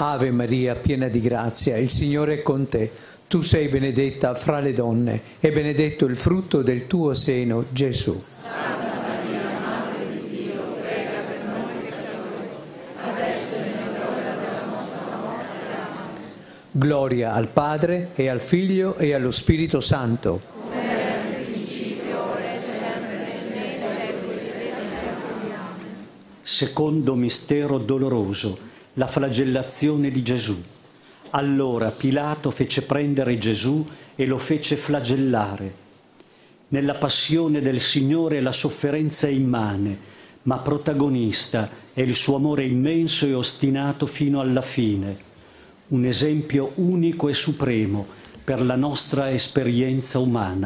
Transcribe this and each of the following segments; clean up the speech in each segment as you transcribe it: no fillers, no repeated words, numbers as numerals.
Ave Maria, piena di grazia, il Signore è con te. Tu sei benedetta fra le donne e benedetto il frutto del tuo seno, Gesù. Santa Maria, Madre di Dio, prega per noi peccatori, adesso è nell'ora della nostra morte. Amen. Gloria al Padre e al Figlio e allo Spirito Santo. Come era nel principio, ora e sempre, nei secoli dei secoli. Amen. Secondo mistero doloroso, la flagellazione di Gesù. Allora Pilato fece prendere Gesù e lo fece flagellare. Nella passione del Signore la sofferenza è immane, ma protagonista è il suo amore immenso e ostinato fino alla fine. Un esempio unico e supremo per la nostra esperienza umana.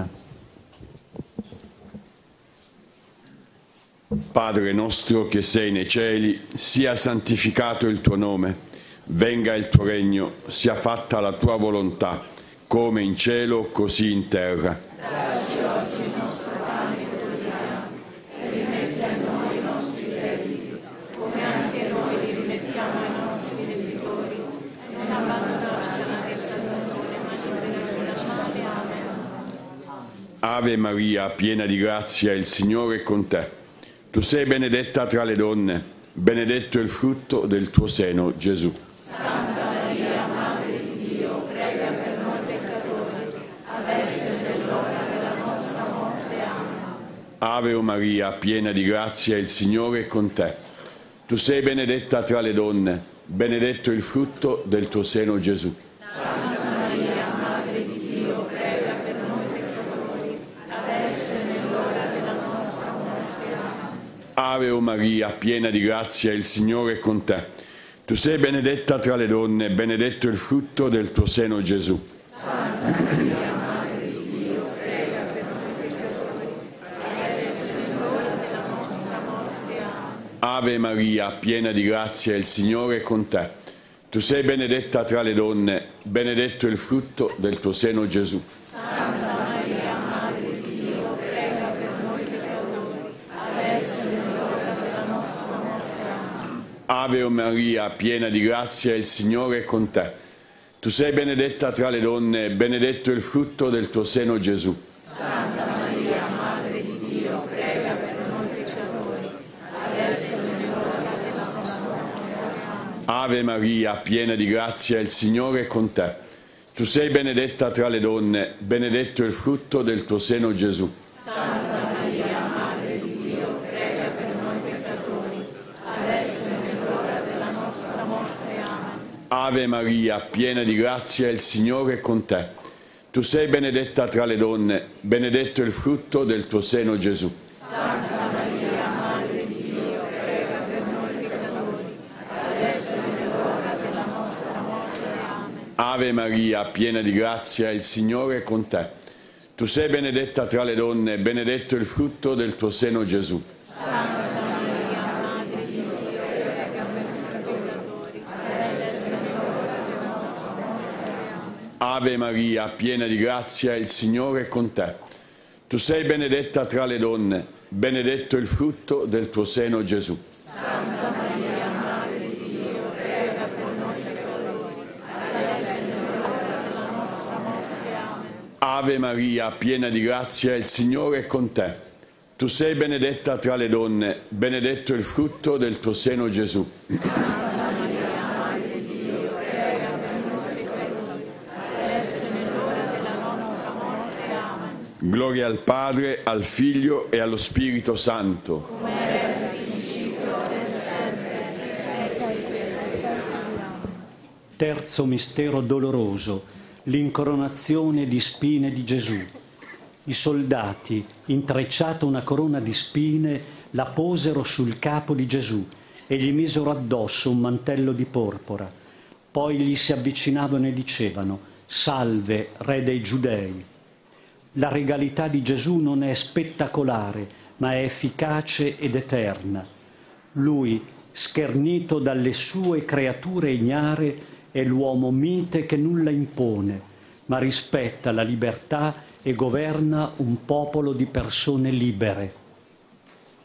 Padre nostro che sei nei cieli, sia santificato il tuo nome. Venga il tuo regno, sia fatta la tua volontà, come in cielo, così in terra. Dacci oggi il nostro pane quotidiano e rimetti a noi i nostri debiti, come anche noi li rimettiamo ai nostri debitori. Non abbandonarci alla tentazione, ma liberaci dal male. Amen. Ave Maria, piena di grazia, il Signore è con te. Tu sei benedetta tra le donne, benedetto il frutto del tuo seno, Gesù. Santa Maria, Madre di Dio, prega per noi peccatori, adesso è nell'ora della nostra morte. Amen. Ave Maria, piena di grazia, il Signore è con te. Tu sei benedetta tra le donne, benedetto il frutto del tuo seno, Gesù. Santa Maria, Madre di Dio, prega per noi peccatori, adesso è nell'ora della nostra morte. Amen. Ave Maria, piena di grazia, il Signore è con te. Tu sei benedetta tra le donne, benedetto il frutto del tuo seno, Gesù. Santa Maria, Madre di Dio, prega per noi peccatori, adesso è nell'ora della nostra morte. Amen. Ave Maria, piena di grazia, il Signore è con te. Tu sei benedetta tra le donne, benedetto il frutto del tuo seno, Gesù. Santa Maria, Madre di Dio, prega per noi peccatori, adesso è nell'ora della nostra morte. Amen. Ave Maria, piena di grazia, il Signore è con te. Tu sei benedetta tra le donne, benedetto il frutto del tuo seno, Gesù. Santa Maria, Madre di Dio, prega per noi peccatori, adesso è nell'ora della nostra morte. Amen. Ave Maria, piena di grazia, il Signore è con te. Tu sei benedetta tra le donne, benedetto il frutto del tuo seno, Gesù. Santa Maria, Madre di Dio, prega per noi peccatori, adesso è nell'ora della nostra morte. Amen. Ave Maria, piena di grazia, il Signore è con te. Tu sei benedetta tra le donne, benedetto il frutto del tuo seno, Gesù. Santa Maria, Madre di Dio, prega per noi peccatori, adesso è nell'ora della nostra morte. Amen. Ave Maria, piena di grazia, il Signore è con te. Tu sei benedetta tra le donne, benedetto il frutto del tuo seno, Gesù. Santa Maria, Madre di Dio, prega per noi peccatori, adesso è nell'ora della nostra morte. Amen. Ave Maria, piena di grazia, il Signore è con te. Tu sei benedetta tra le donne, benedetto il frutto del tuo seno, Gesù. Santa Maria, Madre di Dio, prega per noi peccatori, adesso è nell'ora della nostra morte. Amen. Ave Maria, piena di grazia, il Signore è con te. Tu sei benedetta tra le donne, benedetto il frutto del tuo seno, Gesù. Santa Maria, Madre di Dio, prega per noi peccatori, adesso è nell'ora della nostra morte. Amen. Gloria al Padre, al Figlio e allo Spirito Santo. Come era nel principio, ora e sempre, nei secoli dei secoli. Amen. Terzo mistero doloroso, l'incoronazione di spine di Gesù. I soldati, intrecciata una corona di spine, la posero sul capo di Gesù e gli misero addosso un mantello di porpora. Poi gli si avvicinavano e dicevano: «Salve, Re dei Giudei». La regalità di Gesù non è spettacolare, ma è efficace ed eterna. Lui, schernito dalle sue creature ignare, è l'uomo mite che nulla impone, ma rispetta la libertà e governa un popolo di persone libere.